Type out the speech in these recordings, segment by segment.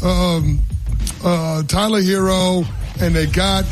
Tyler Hero, and they got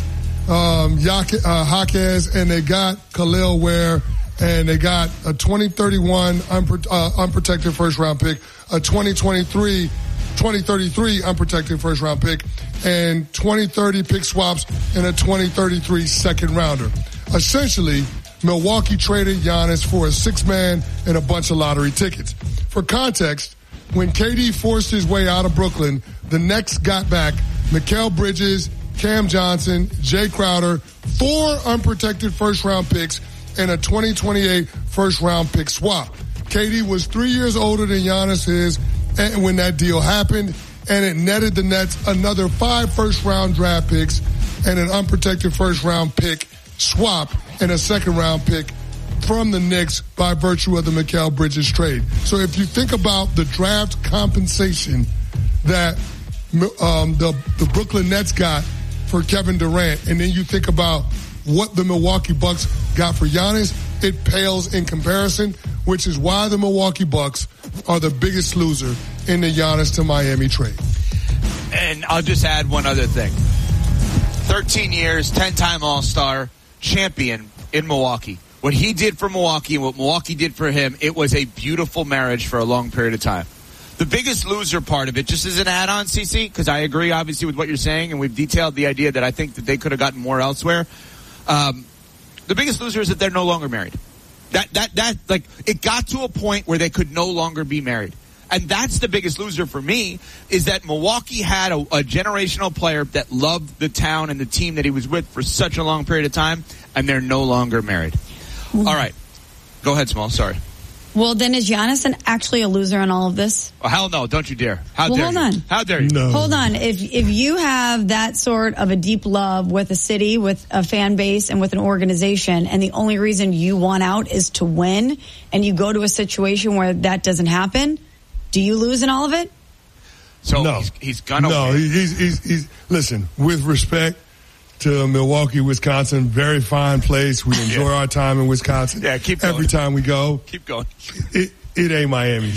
Jaquez, and they got Khalil Ware, and they got a 2031 unprotected first-round pick, a 2033 unprotected first-round pick, and 2030 pick swaps, and a 2033 second-rounder. Essentially, Milwaukee traded Giannis for a six-man and a bunch of lottery tickets. For context, when KD forced his way out of Brooklyn, the Nets got back Mikal Bridges, Cam Johnson, Jay Crowder, 4 unprotected first-round picks, and a 2028 first-round pick swap. KD was 3 years older than Giannis is when that deal happened, and it netted the Nets another 5 first-round draft picks and an unprotected first-round pick swap and a second-round pick from the Knicks by virtue of the Mikal Bridges trade. So if you think about the draft compensation that the Brooklyn Nets got for Kevin Durant, and then you think about what the Milwaukee Bucks got for Giannis, it pales in comparison, which is why the Milwaukee Bucks are the biggest loser in the Giannis to Miami trade. And I'll just add one other thing. 13 years, 10-time All-Star, champion in Milwaukee. What he did for Milwaukee and what Milwaukee did for him, it was a beautiful marriage for a long period of time. The biggest loser part of it, just as an add-on, CC, because I agree obviously with what you're saying, and we've detailed the idea that I think that they could have gotten more elsewhere. The biggest loser is that they're no longer married. Like, it got to a point where they could no longer be married. And that's the biggest loser for me, is that Milwaukee had a generational player that loved the town and the team that he was with for such a long period of time, and they're no longer married. All right. Go ahead, Small. Sorry. Well, then is Giannis actually a loser in all of this? Oh, hell no. Don't you dare. How dare hold you? On. How dare you? No. Hold on. If you have that sort of a deep love with a city, with a fan base, and with an organization, and the only reason you want out is to win, and you go to a situation where that doesn't happen, do you lose in all of it? So no. he's gonna No, win. he's listen, with respect to Milwaukee, Wisconsin, very fine place. We enjoy our time in Wisconsin. Yeah, keep going. Every time we go. Keep going. It ain't Miami.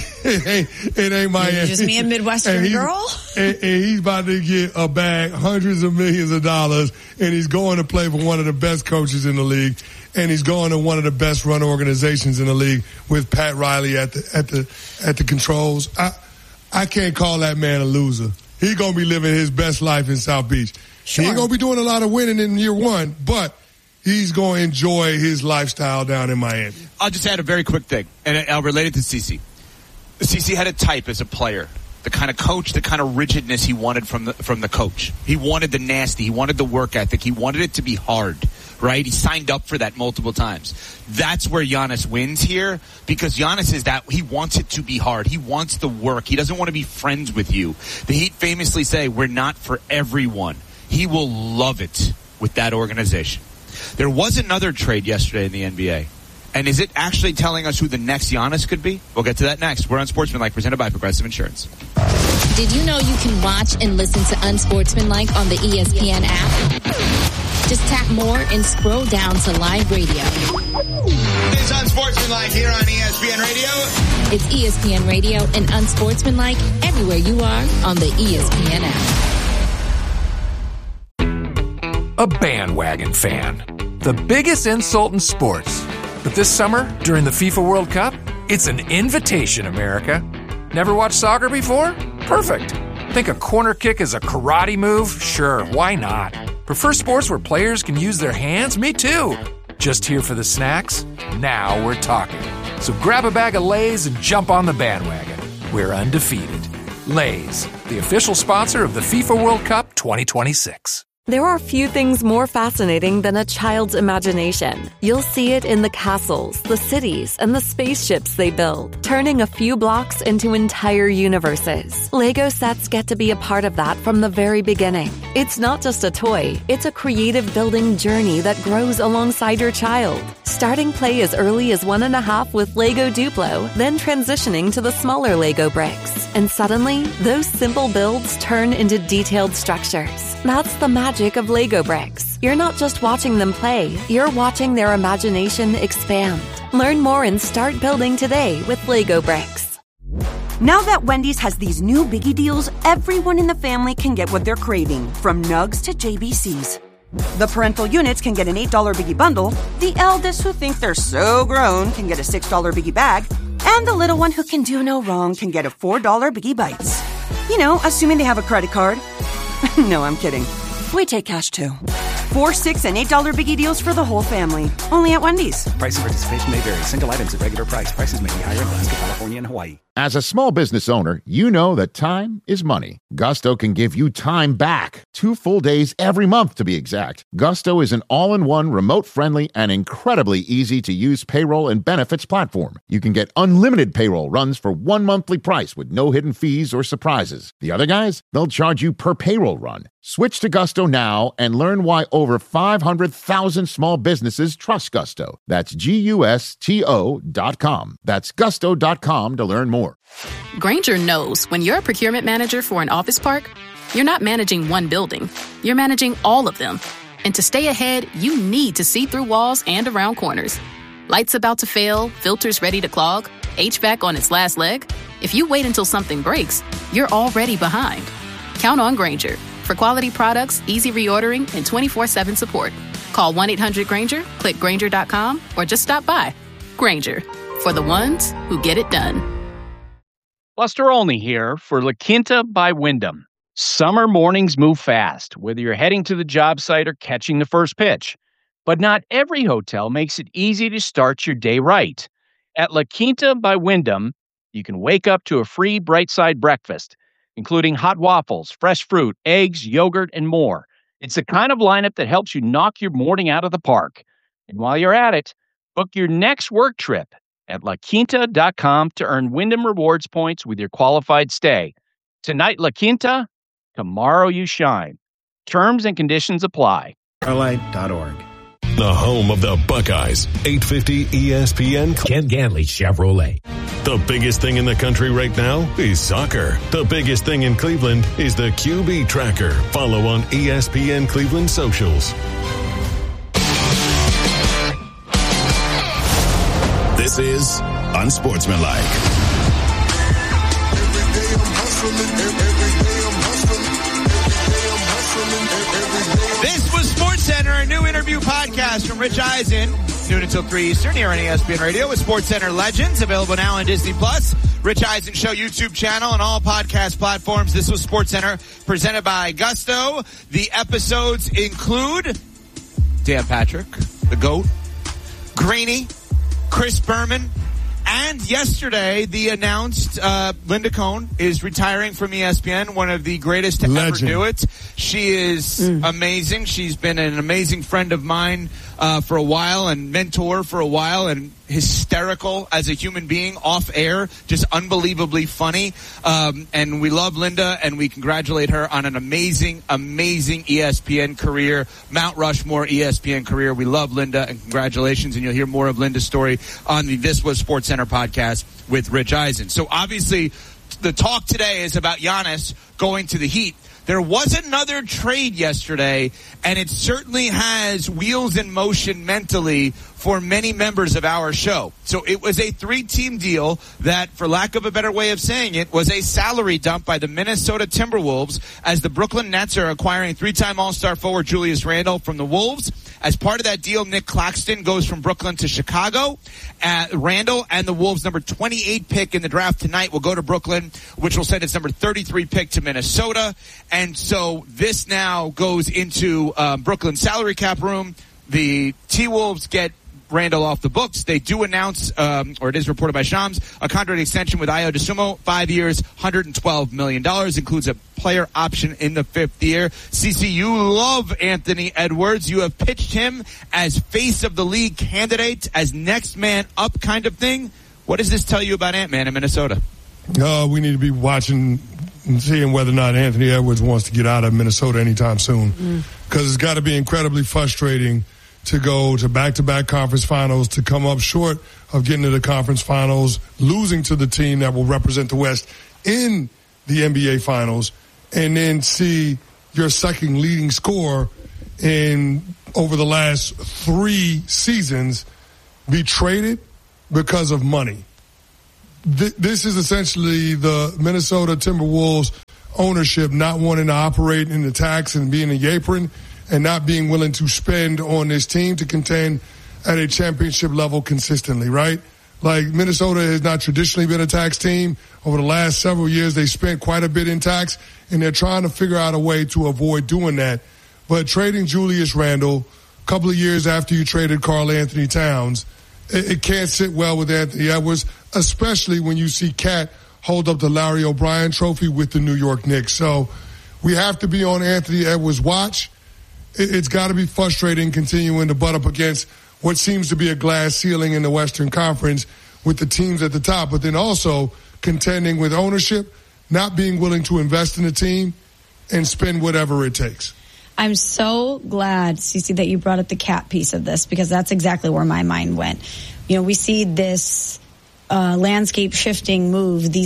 it ain't Miami. You're just me, a Midwestern girl. And he's about to get a bag, hundreds of millions of dollars, and he's going to play for one of the best coaches in the league, and he's going to one of the best run organizations in the league with Pat Riley at the controls. I can't call that man a loser. He's going to be living his best life in South Beach. Sure. He ain't going to be doing a lot of winning in year one, but he's going to enjoy his lifestyle down in Miami. I'll just add a very quick thing, and I'll relate it to CC. CC had a type as a player, the kind of coach, the kind of rigidness he wanted from the coach. He wanted the nasty. He wanted the work ethic. He wanted it to be hard, right? He signed up for that multiple times. That's where Giannis wins here, because Giannis is that he wants it to be hard. He wants the work. He doesn't want to be friends with you. The Heat famously say, we're not for everyone. He will love it with that organization. There was another trade yesterday in the NBA. And is it actually telling us who the next Giannis could be? We'll get to that next. We're on Sportsmanlike, presented by Progressive Insurance. Did you know you can watch and listen to Unsportsmanlike on the ESPN app? Just tap more and scroll down to live radio. It's Unsportsmanlike here on ESPN Radio. It's ESPN Radio and Unsportsmanlike everywhere you are on the ESPN app. A bandwagon fan. The biggest insult in sports. But this summer, during the FIFA World Cup, it's an invitation, America. Never watched soccer before? Perfect. Think a corner kick is a karate move? Sure, why not? Prefer sports where players can use their hands? Me too. Just here for the snacks? Now we're talking. So grab a bag of Lay's and jump on the bandwagon. We're undefeated. Lay's, the official sponsor of the FIFA World Cup 2026. There are few things more fascinating than a child's imagination. You'll see it in the castles, the cities, and the spaceships they build, turning a few blocks into entire universes. Lego sets get to be a part of that from the very beginning. It's not just a toy, it's a creative building journey that grows alongside your child. Starting play as early as 1.5 with Lego Duplo, then transitioning to the smaller Lego bricks. And suddenly, those simple builds turn into detailed structures. That's the magic of Lego bricks. You're not just watching them play, you're watching their imagination expand. Learn more and start building today with Lego bricks. Now that Wendy's has these new biggie deals, everyone in the family can get what they're craving, from nugs to JBCs. The parental units can get an $8 biggie bundle, the eldest who think they're so grown can get a $6 biggie bag, and the little one who can do no wrong can get a $4 biggie bites. You know, assuming they have a credit card. No, I'm kidding. We take cash too. 4, $6, and $8 biggie deals for the whole family. Only at Wendy's. Price and participation may vary. Single items at regular price. Prices may be higher in Alaska, California, and Hawaii. As a small business owner, you know that time is money. Gusto can give you time back. 2 full days every month, to be exact. Gusto is an all-in-one, remote-friendly, and incredibly easy-to-use payroll and benefits platform. You can get unlimited payroll runs for 1 monthly price with no hidden fees or surprises. The other guys, they'll charge you per payroll run. Switch to Gusto now and learn why over 500,000 small businesses trust Gusto. That's GUSTO.com. That's Gusto.com to learn more. Grainger knows when you're a procurement manager for an office park, you're not managing one building. You're managing all of them. And to stay ahead, you need to see through walls and around corners. Lights about to fail, filters ready to clog, HVAC on its last leg. If you wait until something breaks, you're already behind. Count on Grainger for quality products, easy reordering, and 24/7 support. Call 1-800-GRAINGER, click Grainger.com, or just stop by. Grainger, for the ones who get it done. Buster Olney here for La Quinta by Wyndham. Summer mornings move fast, whether you're heading to the job site or catching the first pitch. But not every hotel makes it easy to start your day right. At La Quinta by Wyndham, you can wake up to a free Bright Side breakfast, including hot waffles, fresh fruit, eggs, yogurt, and more. It's the kind of lineup that helps you knock your morning out of the park. And while you're at it, book your next work trip at LaQuinta.com to earn Wyndham Rewards points with your qualified stay. Tonight, La Quinta, tomorrow you shine. Terms and conditions apply. LA.org. The home of the Buckeyes, 850 ESPN. Ken Ganley Chevrolet. The biggest thing in the country right now is soccer. The biggest thing in Cleveland is the QB Tracker. Follow on ESPN Cleveland socials. This is Unsportsmanlike. This was SportsCenter, a new interview podcast from Rich Eisen, noon until 3 Eastern here on ESPN Radio with SportsCenter Legends, available now on Disney+. Rich Eisen Show YouTube channel and all podcast platforms. This was SportsCenter, presented by Gusto. The episodes include Dan Patrick, the GOAT, Greeny, Chris Berman, and yesterday the announced Linda Cohn is retiring from ESPN, one of the greatest to ever do it. She is amazing. She's been an amazing friend of mine for a while and mentor for a while, and hysterical as a human being off air, just unbelievably funny. And we love Linda, and we congratulate her on an amazing, amazing ESPN career, Mount Rushmore ESPN career. We love Linda, and congratulations. And you'll hear more of Linda's story on the This Was SportsCenter podcast with Rich Eisen. So obviously the talk today is about Giannis going to the Heat. There was another trade yesterday, and it certainly has wheels in motion mentally for many members of our show. So it was a 3-team deal that, for lack of a better way of saying it, was a salary dump by the Minnesota Timberwolves, as the Brooklyn Nets are acquiring 3-time All-Star forward Julius Randle from the Wolves. As part of that deal, Nick Claxton goes from Brooklyn to Chicago. Randle and the Wolves' number 28 pick in the draft tonight will go to Brooklyn, which will send its number 33 pick to Minnesota. And so this now goes into Brooklyn's salary cap room. The T-Wolves get Randle off the books. They do announce, or it is reported by Shams, a contract extension with Ayo Dosunmu, 5 years, $112 million, includes a player option in the 5th year. CC, you love Anthony Edwards. You have pitched him as face of the league candidate, as next man up kind of thing. What does this tell you about Ant-Man in Minnesota? We need to be watching and seeing whether or not Anthony Edwards wants to get out of Minnesota anytime soon. Because it's got to be incredibly frustrating to go to back-to-back conference finals, to come up short of getting to the conference finals, losing to the team that will represent the West in the NBA finals, and then see your second leading scorer over the last 3 seasons be traded because of money. this is essentially the Minnesota Timberwolves ownership not wanting to operate in the tax and be in the apron and not being willing to spend on this team to contend at a championship level consistently, right? Like, Minnesota has not traditionally been a tax team. Over the last several years, they spent quite a bit in tax, and they're trying to figure out a way to avoid doing that. But trading Julius Randle a couple of years after you traded Karl Anthony Towns, it can't sit well with Anthony Edwards, especially when you see Cat hold up the Larry O'Brien trophy with the New York Knicks. So we have to be on Anthony Edwards' watch. It's got to be frustrating continuing to butt up against what seems to be a glass ceiling in the Western Conference with the teams at the top, but then also contending with ownership, not being willing to invest in the team and spend whatever it takes. I'm so glad, Cece, that you brought up the Cat piece of this, because that's exactly where my mind went. You know, we see this landscape shifting moves in the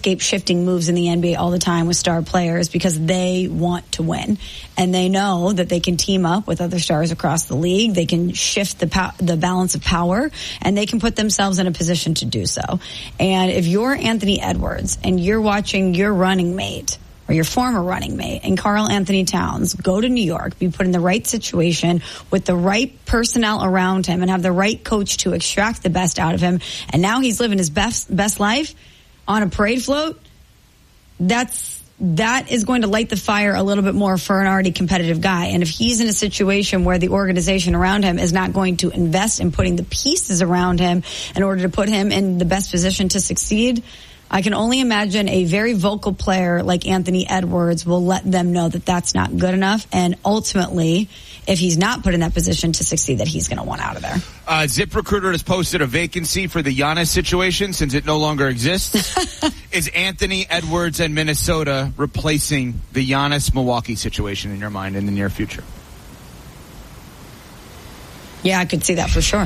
NBA all the time with star players because they want to win, and they know that they can team up with other stars across the league. They can shift the balance of power, and they can put themselves in a position to do so. And if you're Anthony Edwards and you're watching your running mate or your former running mate and Karl Anthony Towns go to New York, be put in the right situation with the right personnel around him and have the right coach to extract the best out of him, and now he's living his best life on a parade float, that is going to light the fire a little bit more for an already competitive guy. And if he's in a situation where the organization around him is not going to invest in putting the pieces around him in order to put him in the best position to succeed, I can only imagine a very vocal player like Anthony Edwards will let them know that that's not good enough. And ultimately, if he's not put in that position to succeed, that he's going to want out of there. ZipRecruiter has posted a vacancy for the Giannis situation since it no longer exists. Is Anthony Edwards and Minnesota replacing the Giannis-Milwaukee situation in your mind in the near future? Yeah, I could see that for sure.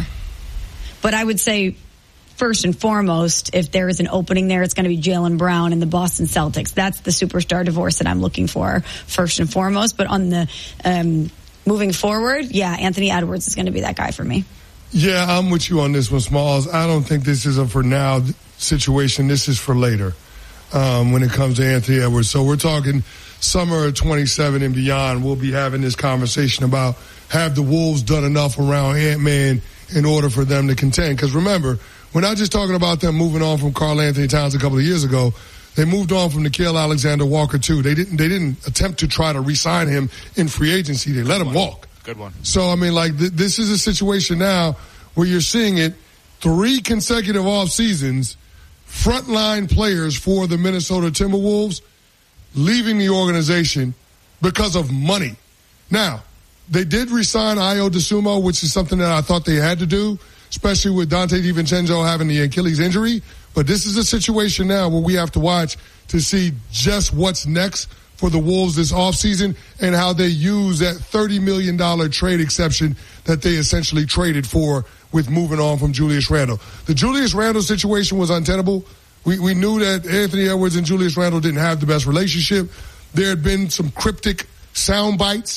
But I would say, first and foremost, if there is an opening there, it's going to be Jaylen Brown and the Boston Celtics. That's the superstar divorce that I'm looking for, first and foremost. But on the moving forward, yeah, Anthony Edwards is going to be that guy for me. Yeah, I'm with you on this one, Smalls. I don't think this is a for now situation. This is for later when it comes to Anthony Edwards. So we're talking summer of 27 and beyond. We'll be having this conversation about, have the Wolves done enough around Ant-Man in order for them to contend? Because remember, we're not just talking about them moving on from Karl Anthony Towns a couple of years ago. They moved on from Nickeil Alexander-Walker too. They didn't attempt to try to re-sign him in free agency. They let him walk. Good one. So, I mean, like, this is a situation now where you're seeing it 3 consecutive off seasons, frontline players for the Minnesota Timberwolves leaving the organization because of money. Now, they did re-sign Ayo Dosunmu, which is something that I thought they had to do, especially with Dante DiVincenzo having the Achilles injury. But this is a situation now where we have to watch to see just what's next for the Wolves this offseason and how they use that $30 million trade exception that they essentially traded for with moving on from Julius Randle. The Julius Randle situation was untenable. We knew that Anthony Edwards and Julius Randle didn't have the best relationship. There had been some cryptic sound bites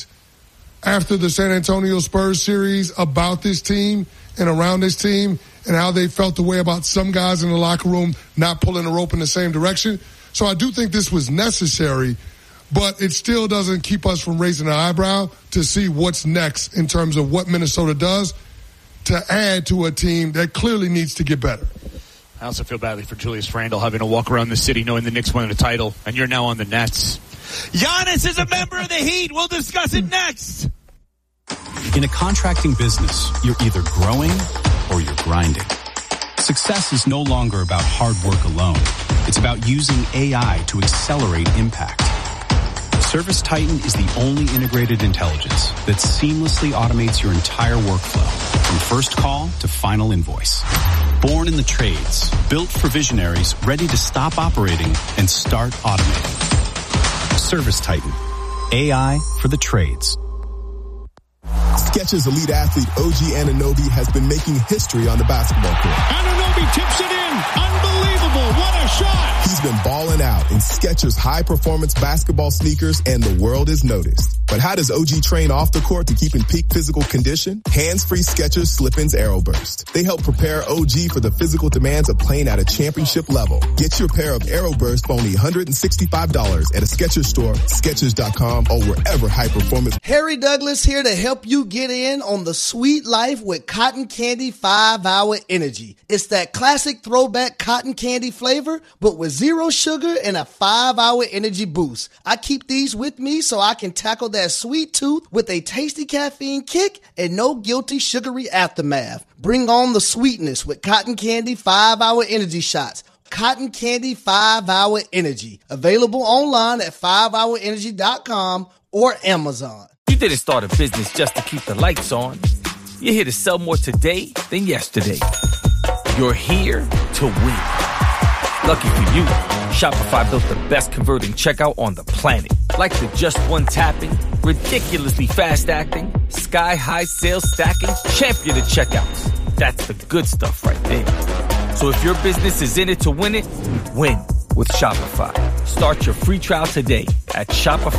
after the San Antonio Spurs series about this team and around this team and how they felt the way about some guys in the locker room not pulling the rope in the same direction. So I do think this was necessary, but it still doesn't keep us from raising our eyebrow to see what's next in terms of what Minnesota does to add to a team that clearly needs to get better. I also feel badly for Julius Randle having to walk around the city knowing the Knicks won the title, and you're now on the Nets. Giannis is a member of the Heat. We'll discuss it next. In a contracting business, you're either growing or you're grinding. Success is no longer about hard work alone. It's about using AI to accelerate impact. ServiceTitan is the only integrated intelligence that seamlessly automates your entire workflow, from first call to final invoice. Born in the trades, built for visionaries ready to stop operating and start automating. ServiceTitan. AI for the trades. Skechers elite athlete OG Anunoby has been making history on the basketball court. Anunoby tips it in. Unbelievable. What a shot. He's been balling out in Skechers high-performance basketball sneakers, and the world has noticed. But how does OG train off the court to keep in peak physical condition? Hands-free Skechers Slip-ins Aeroburst. They help prepare OG for the physical demands of playing at a championship level. Get your pair of Aeroburst for only $165 at a Skechers store, Skechers.com, or wherever high performance. Harry Douglas here to help you get in on the sweet life with Cotton Candy 5-Hour Energy. It's that classic throwback cotton candy flavor, but with zero sugar and a 5-hour energy boost. I keep these with me so I can tackle that sweet tooth with a tasty caffeine kick and no guilty sugary aftermath. Bring on the sweetness with Cotton Candy 5-Hour Energy Shots. Cotton Candy 5-Hour Energy. Available online at 5hourenergy.com or Amazon. You didn't start a business just to keep the lights on. You're here to sell more today than yesterday. You're here to win. Lucky for you, Shopify built the best converting checkout on the planet. Like the just one tapping, ridiculously fast acting, sky-high sales stacking, champion of checkouts. That's the good stuff right there. So if your business is in it to win it, win with Shopify. Start your free trial today at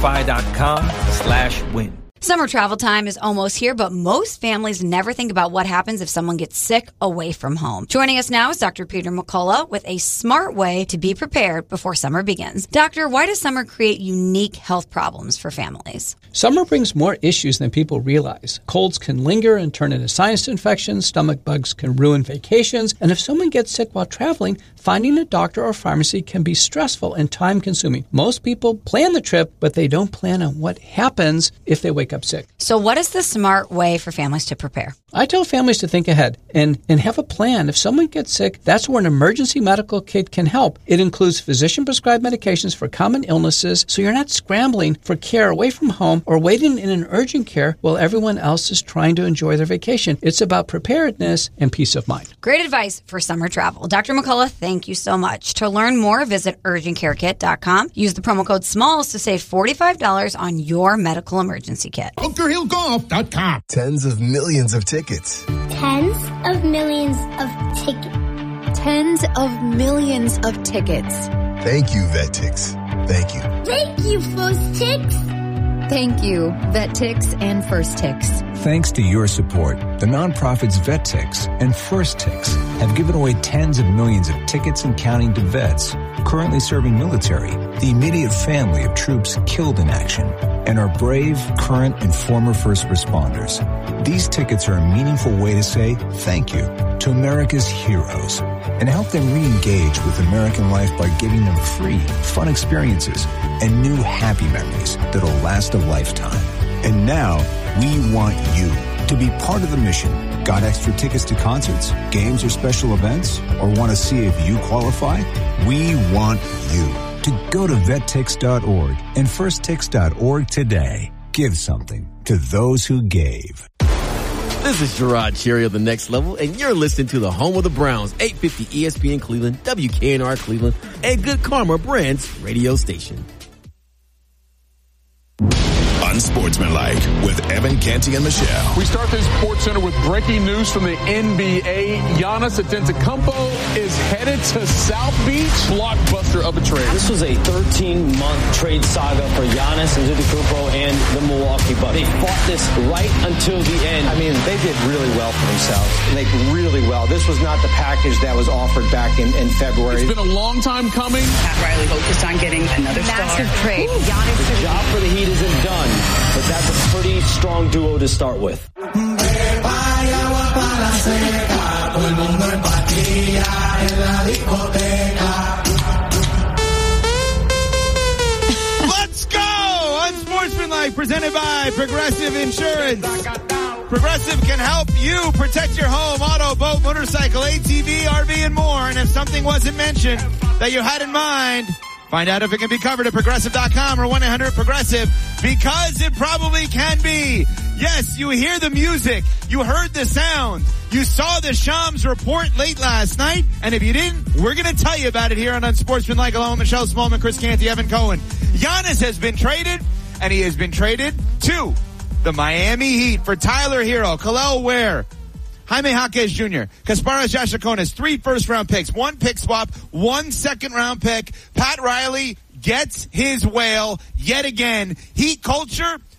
shopify.com/win. Summer travel time is almost here, but most families never think about what happens if someone gets sick away from home. Joining us now is Dr. Peter McCullough with a smart way to be prepared before summer begins. Doctor, why does summer create unique health problems for families? Summer brings more issues than people realize. Colds can linger and turn into sinus infections, stomach bugs can ruin vacations, and if someone gets sick while traveling, finding a doctor or pharmacy can be stressful and time-consuming. Most people plan the trip, but they don't plan on what happens if they wake up sick. So what is the smart way for families to prepare? I tell families to think ahead and have a plan. If someone gets sick, that's where an emergency medical kit can help. It includes physician-prescribed medications for common illnesses, so you're not scrambling for care away from home or waiting in an urgent care while everyone else is trying to enjoy their vacation. It's about preparedness and peace of mind. Great advice for summer travel. Dr. McCullough, thank you so much. To learn more, visit urgentcarekit.com. Use the promo code SMALLS to save $45 on your medical emergency kit. BunkerHillGolf.com. Tens of millions of tickets. Tens of millions of tickets. Tens of millions of tickets. Thank you, VetTix. Thank you. Thank you, First Tix. Thank you, VetTix and First Tix. Thanks to your support, the nonprofits VetTix and First Tix have given away tens of millions of tickets and counting to vets currently serving military, the immediate family of troops killed in action, and our brave, current, and former first responders. These tickets are a meaningful way to say thank you to America's heroes and help them re-engage with American life by giving them free, fun experiences and new happy memories that'll last a lifetime. And now, we want you to be part of the mission. Got extra tickets to concerts, games, or special events? Or want to see if you qualify? We want you to go to vettix.org and firsttix.org today. Give something to those who gave. This is Gerard Cherry of The Next Level, and you're listening to the home of the Browns, 850 ESPN Cleveland, WKNR Cleveland, and Good Karma Brands radio station. Unsportsmanlike with Evan Canty and Michelle. We start this Sports Center with breaking news from the NBA. Giannis Antetokounmpo is headed to South Beach. Blockbuster of a trade. This was a 13-month trade saga for Giannis Antetokounmpo and the Milwaukee Bucks. They fought this right until the end. I mean, they did really well for themselves. Like, really well. This was not the package that was offered back in February. It's been a long time coming. Pat Riley focused on getting another massive star. Trade. The job for the Heat isn't done, but that's a pretty strong duo to start with. Let's go! Unsportsmanlike, presented by Progressive Insurance. Progressive can help you protect your home, auto, boat, motorcycle, ATV, RV, and more. And if something wasn't mentioned that you had in mind, find out if it can be covered at Progressive.com or 1-800-PROGRESSIVE, because it probably can be. Yes, you hear the music. You heard the sound. You saw the Shams report late last night. And if you didn't, we're going to tell you about it here on Unsportsmanlike, along with Michelle Smallman, Chris Canty, Evan Cohen. Giannis has been traded, and he has been traded to the Miami Heat for Tyler Hero, Khalil Ware, Jaime Jaquez Jr., Kasparas Jasikonis, 3 first-round picks, 1 pick swap, 1 second-round pick. Pat Riley gets his whale yet again. Heat culture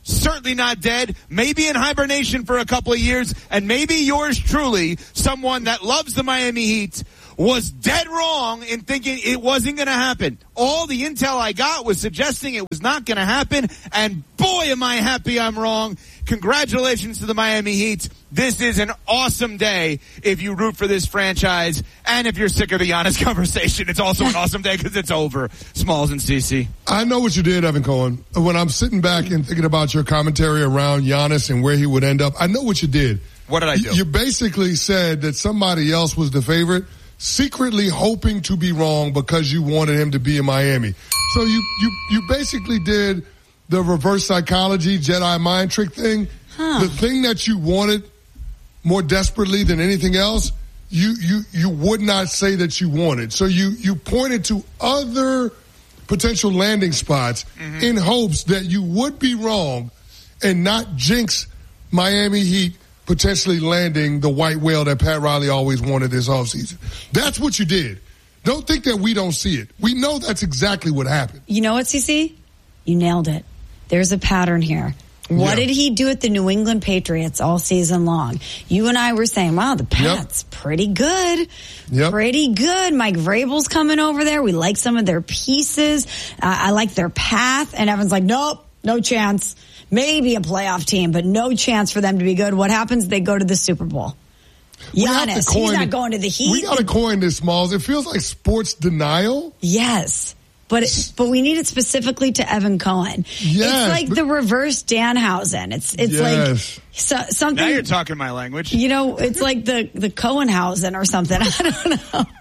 certainly not dead, maybe in hibernation for a couple of years, and maybe yours truly, someone that loves the Miami Heat, was dead wrong in thinking it wasn't going to happen. All the intel I got was suggesting it was not going to happen, and boy, am I happy I'm wrong. Congratulations to the Miami Heat. This is an awesome day if you root for this franchise, and if you're sick of the Giannis conversation, it's also an awesome day because it's over. Smalls and CC. I know what you did, Evan Cohen. When I'm sitting back and thinking about your commentary around Giannis and where he would end up, I know what you did. What did I do? You basically said that somebody else was the favorite, secretly hoping to be wrong because you wanted him to be in Miami. So you basically did the reverse psychology, Jedi mind trick thing. The thing that you wanted more desperately than anything else, you would not say that you wanted. So you pointed to other potential landing spots in hopes that you would be wrong and not jinx Miami Heat potentially landing the white whale that Pat Riley always wanted this offseason. That's what you did. Don't think that we don't see it. We know that's exactly what happened. You know what, CC? You nailed it. There's a pattern here. What did he do at the New England Patriots all season long? You and I were saying, wow, the Pats, pretty good. Pretty good. Mike Vrabel's coming over there. We like some of their pieces. I like their path. And Evan's like, nope, no chance. Maybe a playoff team, but no chance for them to be good. What happens? They go to the Super Bowl. Giannis, he's not going to the Heat. We got to coin this, Smalls. It feels like sports denial. Yes. But we need it specifically to Evan Cohen. Yes, it's like the reverse Danhausen. It's like something. Now you're talking my language. You know, it's like the Cohenhausen or something. I don't know.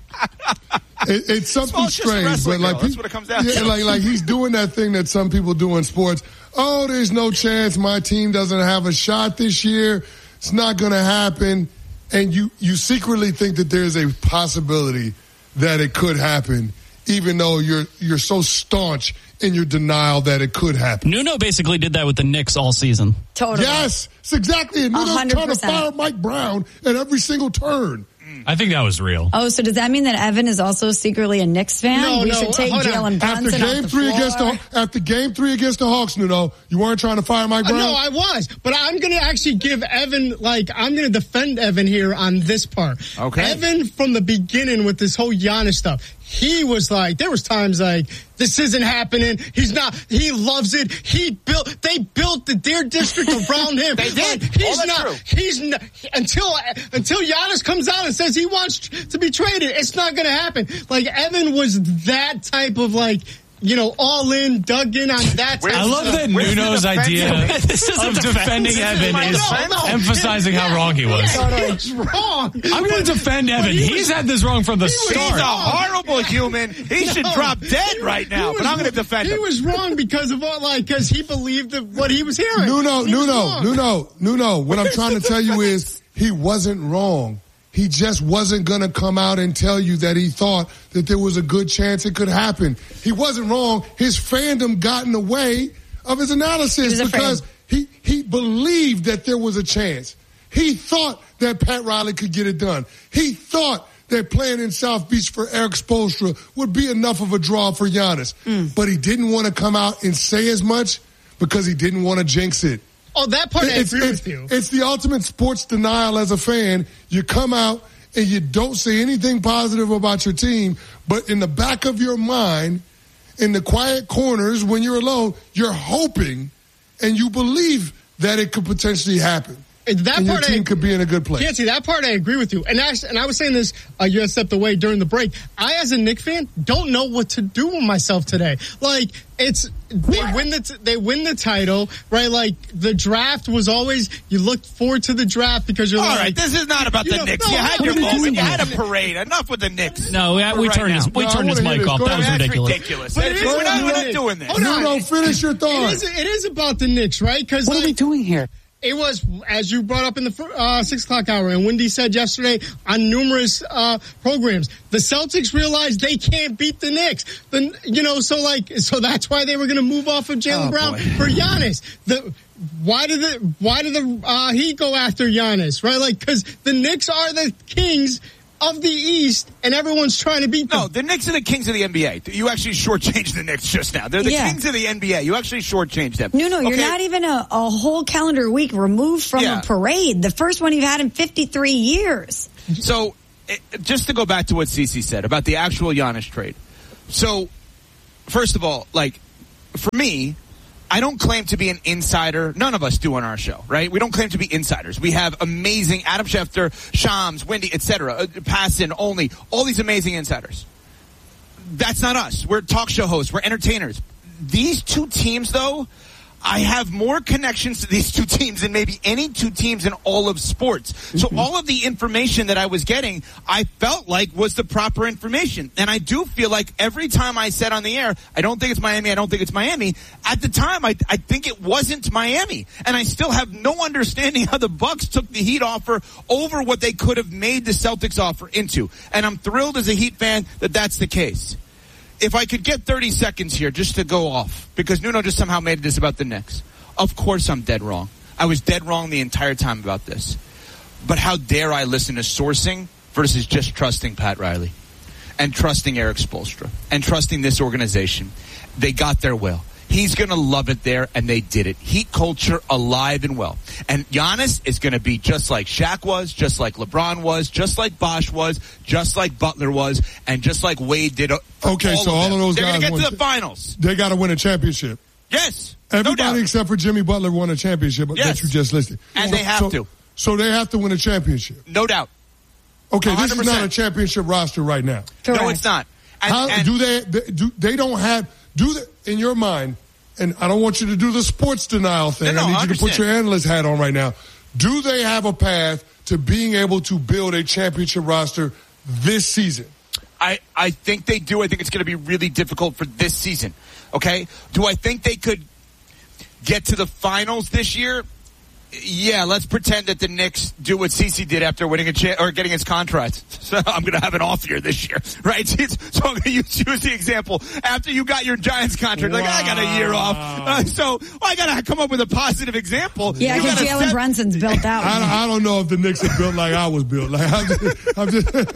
It's something strange, but like that's what it comes down to. Like he's doing that thing that some people do in sports. Oh, there's no chance my team doesn't have a shot this year. It's not going to happen. And you secretly think that there's a possibility that it could happen, even though you're so staunch in your denial that it could happen. Nuno basically did that with the Knicks all season. Totally. Yes, it's exactly it. Nuno trying to fire Mike Brown at every single turn. I think that was real. Oh, so does that mean that Evan is also secretly a Knicks fan? We should take Jalen Brunson off the floor. After game 3 against the Hawks, Nuno, you weren't trying to fire Mike Brown? No, I was. But I'm going to actually give Evan, I'm going to defend Evan here on this part. Okay. Evan, from the beginning with this whole Giannis stuff, he was like, there was times like, this isn't happening. He loves it. They built the Deer District around him. They did. Until Giannis comes out and says he wants to be traded, it's not going to happen. Like, Evan was that type of all in, dug in on that. I love that Nuno's idea of defending Evan is emphasizing how wrong he was. It's wrong. I'm going to defend Evan. He's had this wrong from the start. He's a horrible human. He should drop dead right now, but I'm going to defend him. He was wrong because of because he believed what he was hearing. Nuno. What I'm trying to tell you is he wasn't wrong. He just wasn't going to come out and tell you that he thought that there was a good chance it could happen. He wasn't wrong. His fandom got in the way of his analysis because he believed that there was a chance. He thought that Pat Riley could get it done. He thought that playing in South Beach for Eric Spoelstra would be enough of a draw for Giannis. But he didn't want to come out and say as much because he didn't want to jinx it. Oh, that part I agree with you. It's the ultimate sports denial as a fan. You come out and you don't say anything positive about your team, but in the back of your mind, in the quiet corners when you're alone, you're hoping and you believe that it could potentially happen. And your team could be in a good place. Can't see that part. I agree with you. And I was saying this. You had stepped away during the break. I, as a Knicks fan, don't know what to do with myself today. Like they win the title, right? Like the draft was always you look forward to the draft because you're all right. This is not about the Knicks. You had your moment. You had a parade. Enough with the Knicks. No, we turned his mic off. That was ridiculous. We're not doing this. No, finish your thought. It is about the Knicks, right? Because what are we doing here? It was, as you brought up in the 6 o'clock hour, and Wendy said yesterday on numerous programs, the Celtics realized they can't beat the Knicks. So that's why they were going to move off of Jaylen Brown for Giannis. Why did the Heat go after Giannis, right? Like, because the Knicks are the kings of the East, and everyone's trying to beat them. No, the Knicks are the kings of the NBA. You actually shortchanged the Knicks just now. They're the kings of the NBA. You actually shortchanged them. No, you're not even a whole calendar week removed from a parade. The first one you've had in 53 years. So, just to go back to what Cece said about the actual Giannis trade. So, first of all, for me, I don't claim to be an insider. None of us do on our show, right? We don't claim to be insiders. We have amazing Adam Schefter, Shams, Wendy, etc., Passon, Only, all these amazing insiders. That's not us. We're talk show hosts. We're entertainers. These two teams, though, I have more connections to these two teams than maybe any two teams in all of sports. So all of the information that I was getting, I felt like was the proper information. And I do feel like every time I said on the air, I don't think it's Miami, I don't think it's Miami. At the time, I think it wasn't Miami. And I still have no understanding how the Bucks took the Heat offer over what they could have made the Celtics offer into. And I'm thrilled as a Heat fan that that's the case. If I could get 30 seconds here just to go off, because Nuno just somehow made this about the Knicks. Of course I'm dead wrong. I was dead wrong the entire time about this. But how dare I listen to sourcing versus just trusting Pat Riley and trusting Eric Spoelstra and trusting this organization. They got their will. He's going to love it there, and they did it. Heat culture alive and well. And Giannis is going to be just like Shaq was, just like LeBron was, just like Bosh was, just like Butler was, and just like Wade did. Okay, so all of those guys... They're going to get to the finals. They got to win a championship. Yes. Everybody except for Jimmy Butler won a championship that you just listed. And they have to. So they have to win a championship. No doubt. Okay, 100%. This is not a championship roster right now. Correct. No, it's not. In your mind, and I don't want you to do the sports denial thing. No, I need you to put your analyst hat on right now. Do they have a path to being able to build a championship roster this season? I think they do. I think it's going to be really difficult for this season. Okay? Do I think they could get to the finals this year? Yeah, let's pretend that the Knicks do what CeCe did after winning or getting his contract. So I'm going to have an off year this year, right? So I'm going to use the example. After you got your Giants contract, I got a year off. So I got to come up with a positive example. Yeah, because Jalen Brunson's built out. I don't know if the Knicks are built like I was built. Like I'm just. By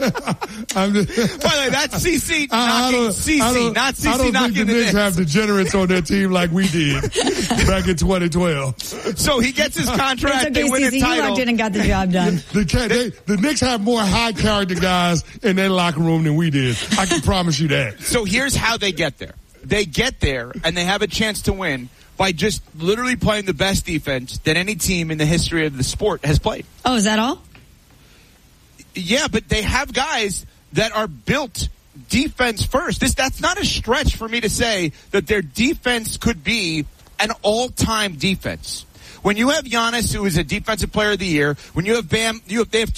the way, that's CeCe knocking CeCe, not CeCe knocking the Knicks. I don't think the Knicks have degenerates on their team like we did back in 2012. So he gets his contract. It's okay, they win CeCe, a title. You walked in and got the job done. The Knicks have more high character guys in their locker room than we did. I can promise you that. So here's how they get there. They get there and they have a chance to win by just literally playing the best defense that any team in the history of the sport has played. Oh, is that all? Yeah, but they have guys that are built defense first. That's not a stretch for me to say that their defense could be an all-time defense. When you have Giannis, who is a defensive player of the year, when you have Bam, they have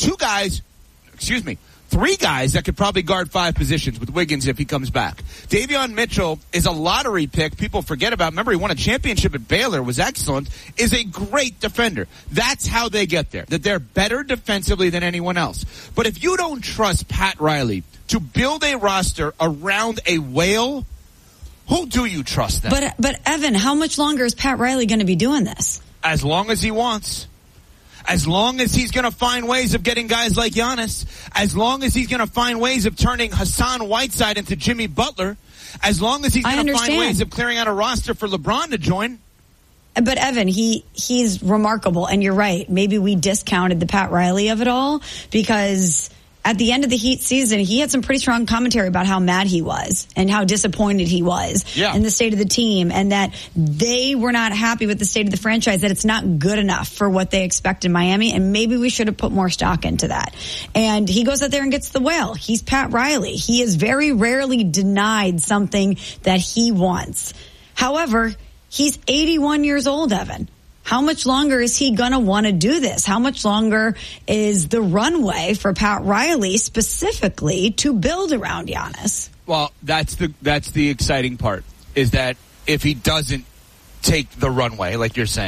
three guys that could probably guard 5 positions with Wiggins if he comes back. Davion Mitchell is a lottery pick. People forget about. Remember, he won a championship at Baylor, was excellent, is a great defender. That's how they get there, that they're better defensively than anyone else. But if you don't trust Pat Riley to build a roster around a whale, who do you trust then? But Evan, how much longer is Pat Riley going to be doing this? As long as he wants. As long as he's going to find ways of getting guys like Giannis. As long as he's going to find ways of turning Hassan Whiteside into Jimmy Butler. As long as he's going to find ways of clearing out a roster for LeBron to join. But Evan, he's remarkable. And you're right. Maybe we discounted the Pat Riley of it all because at the end of the Heat season, he had some pretty strong commentary about how mad he was and how disappointed he was in the state of the team and that they were not happy with the state of the franchise, that it's not good enough for what they expect in Miami, and maybe we should have put more stock into that. And he goes out there and gets the whale. He's Pat Riley. He is very rarely denied something that he wants. However, he's 81 years old, Evan. How much longer is he going to want to do this? How much longer is the runway for Pat Riley specifically to build around Giannis? Well, that's the exciting part, is that if he doesn't take the runway, like you're saying,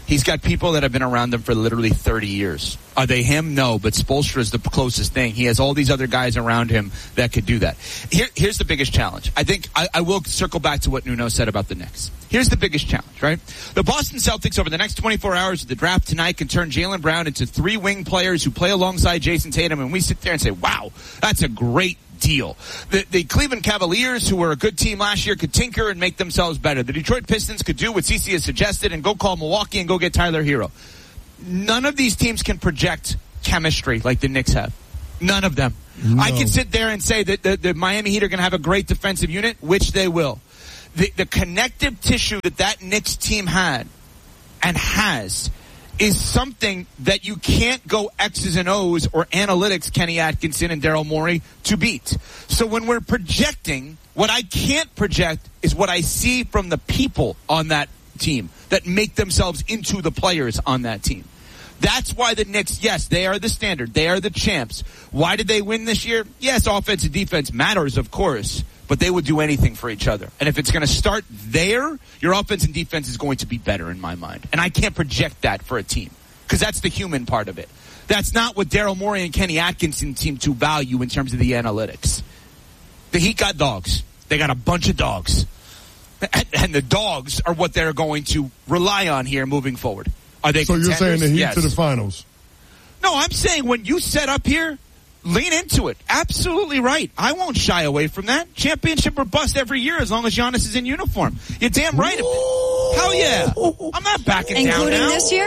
He's got people that have been around him for literally 30 years. Are they him? No, but Spoelstra is the closest thing. He has all these other guys around him that could do that. Here's the biggest challenge. I think I will circle back to what Nuno said about the Knicks. Here's the biggest challenge, right? The Boston Celtics over the next 24 hours of the draft tonight can turn Jaylen Brown into 3 wing players who play alongside Jason Tatum, and we sit there and say, wow, that's a great deal. The Cleveland Cavaliers, who were a good team last year, could tinker and make themselves better. The Detroit Pistons could do what CC has suggested and go call Milwaukee and go get Tyler Hero. None of these teams can project chemistry like the Knicks have. None of them. No. I can sit there and say that the Miami Heat are going to have a great defensive unit, which they will. The connective tissue that Knicks team had and has is something that you can't go X's and O's or analytics, Kenny Atkinson and Daryl Morey, to beat. So when we're projecting, what I can't project is what I see from the people on that team that make themselves into the players on that team. That's why the Knicks, yes, they are the standard. They are the champs. Why did they win this year? Yes, offense and defense matters, of course, but they would do anything for each other. And if it's going to start there, your offense and defense is going to be better in my mind. And I can't project that for a team because that's the human part of it. That's not what Daryl Morey and Kenny Atkinson seem to value in terms of the analytics. The Heat got dogs. They got a bunch of dogs. And the dogs are what they're going to rely on here moving forward. Are they so contenders? You're saying the Heat yes. to the finals? No, I'm saying when you set up here, lean into it. Absolutely right. I won't shy away from that. Championship or bust every year as long as Giannis is in uniform. You're damn right. Hell yeah. I'm not backing down now. Including this year?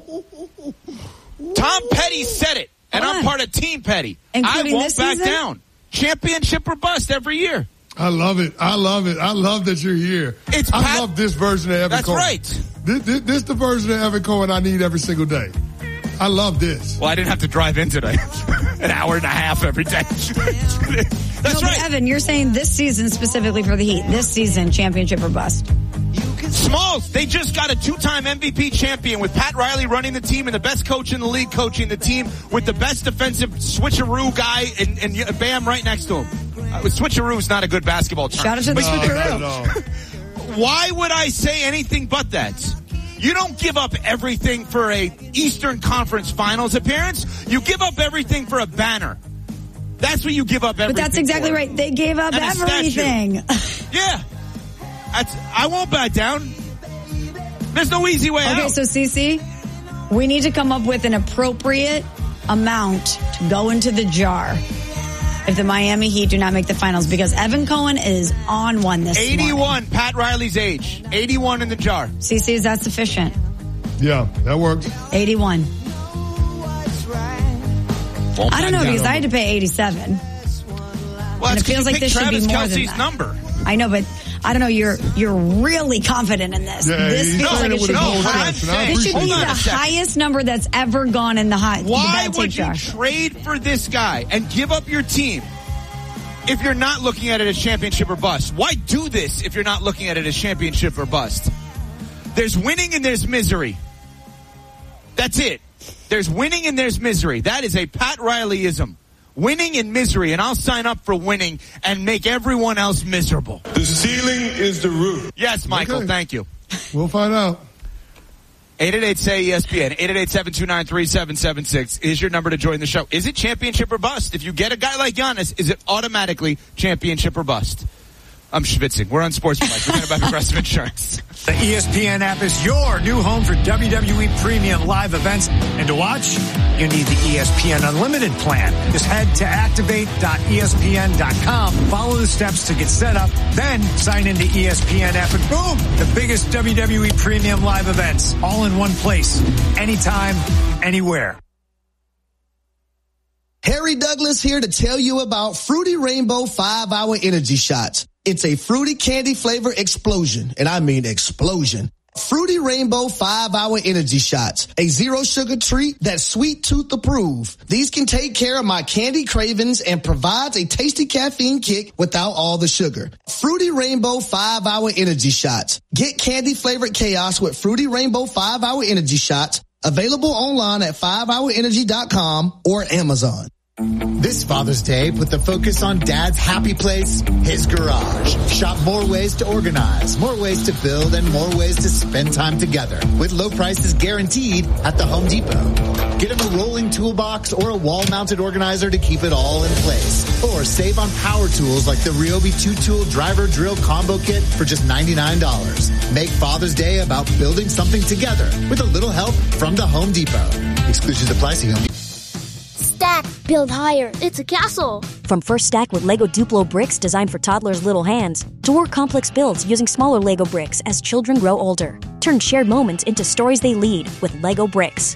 Tom Petty said it, and I'm part of Team Petty. Including I won't back season? Down. Championship or bust every year. I love it. I love it. I love that you're here. I love this version of Evan Cohen. That's right. This the version of Evan Cohen I need every single day. I love this. Well, I didn't have to drive in today. An hour and a half every day. That's right. Evan, you're saying this season specifically for the Heat. This season, championship or bust. Smalls, they just got a 2-time MVP champion with Pat Riley running the team and the best coach in the league coaching the team with the best defensive switcheroo guy and Bam right next to him. Switcheroo is not a good basketball term. Shout out to the switcheroo. No. Why would I say anything but that? You don't give up everything for a Eastern Conference Finals appearance. You give up everything for a banner. That's what you give up everything for. But that's exactly right. They gave up everything. Yeah. I won't back down. There's no easy way out. Okay, so CC, we need to come up with an appropriate amount to go into the jar if the Miami Heat do not make the finals, because Evan Cohen is on one this 81, morning. Pat Riley's age. 81 in the jar. CC, is that sufficient? Yeah, that works. 81. I don't know, because I had to pay 87. Well, and it feels like this should be more Kelce's than that. Number. I know, but I don't know. You're really confident in this. Yeah, this feels like it should be This should be the highest number that's ever gone in the high. Why the would you trade for this guy and give up your team if you're not looking at it as championship or bust? Why do this if you're not looking at it as championship or bust? There's winning and there's misery. That's it. There's winning and there's misery. That is a Pat Rileyism. Winning and misery, and I'll sign up for winning and make everyone else miserable. The ceiling is the roof. Yes, Michael, thank you. We'll find out. 888-SAY-ESPN, 888-729-3776 is your number to join the show. Is it championship or bust? If you get a guy like Giannis, is it automatically championship or bust? I'm schwitzing. We're on Sportsmanlike. We're talking about Progressive Insurance. The ESPN app is your new home for WWE premium live events. And to watch, you need the ESPN Unlimited plan. Just head to activate.espn.com. Follow the steps to get set up. Then sign into ESPN app and boom, the biggest WWE premium live events all in one place. Anytime, anywhere. Harry Douglas here to tell you about Fruity Rainbow 5-Hour Energy Shots. It's a fruity candy flavor explosion, and I mean explosion. Fruity Rainbow 5-Hour Energy Shots, a zero sugar treat that's sweet tooth approved. These can take care of my candy cravings and provides a tasty caffeine kick without all the sugar. Fruity Rainbow 5-Hour Energy Shots. Get candy flavored chaos with Fruity Rainbow 5-Hour Energy Shots. Available online at 5hourenergy.com or Amazon. This Father's Day, put the focus on Dad's happy place, his garage. Shop more ways to organize, more ways to build, and more ways to spend time together. With low prices guaranteed at the Home Depot. Get him a rolling toolbox or a wall-mounted organizer to keep it all in place. Or save on power tools like the Ryobi 2-tool driver drill combo kit for just $99. Make Father's Day about building something together with a little help from the Home Depot. Exclusions apply. See Home Depot. Stack, build higher. It's a castle. From First Stack with Lego Duplo bricks designed for toddlers' little hands, to more complex builds using smaller Lego bricks as children grow older. Turn shared moments into stories they lead with Lego bricks.